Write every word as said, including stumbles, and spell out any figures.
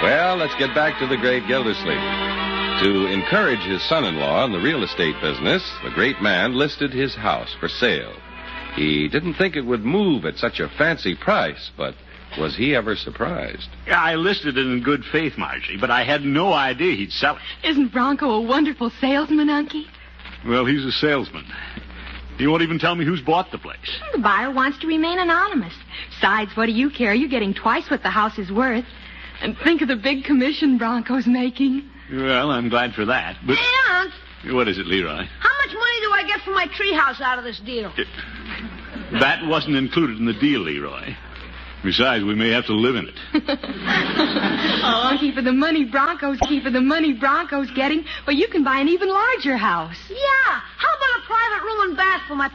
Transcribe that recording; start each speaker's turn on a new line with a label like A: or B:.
A: Well, let's get back to the great Gildersleeve. To encourage his son-in-law in the real estate business, the great man listed his house for sale. He didn't think it would move at such a fancy price, but was he ever surprised?
B: I listed it in good faith, Margie, but I had no idea he'd sell it.
C: Isn't Bronco a wonderful salesman, Unky?
B: Well, he's a salesman. He won't even tell me who's bought the place.
C: The buyer wants to remain anonymous. Besides, what do you care? You're getting twice what the house is worth. And think of the big commission Bronco's making.
B: Well, I'm glad for that, but...
D: Hey, Aunt.
B: What is it, Leroy?
D: How much money do I get for my treehouse out of this deal?
B: That wasn't included in the deal, Leroy. Besides, we may have to live in it.
C: Oh, Unky, for the money Bronco's keep, for the money Bronco's getting, well, you can buy an even larger house.
D: Yeah. How about a private room and bath for my